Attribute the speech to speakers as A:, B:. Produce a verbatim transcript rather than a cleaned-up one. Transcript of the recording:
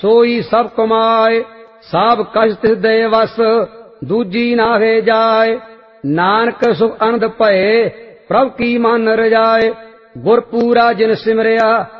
A: सोई सब कमाए, सब कछ तिस दे वस, दूजी नाहे जाए। नानक सुख आनंद भये, प्रभ की मन रजाए। गुर पूरा जिन सिमरिया,